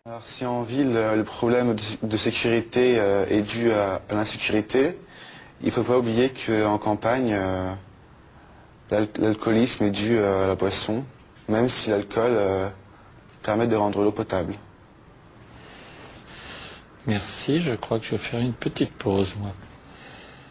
Alors si en ville le problème de sécurité est dû à l'insécurité, il ne faut pas oublier qu'en campagne, l'alcoolisme est dû à la boisson, même si l'alcool permet de rendre l'eau potable. Merci, je crois que je vais faire une petite pause, moi.